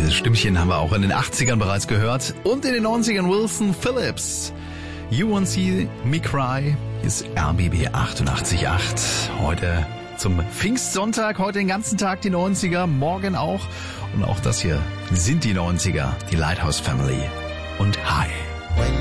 Dieses Stimmchen haben wir auch in den 80ern bereits gehört. Und in den 90ern Wilson Phillips. You Won't See Me Cry ist RBB 88.8. Heute zum Pfingstsonntag, heute den ganzen Tag die 90er, morgen auch. Und auch das hier sind die 90er, die Lighthouse Family und Hi.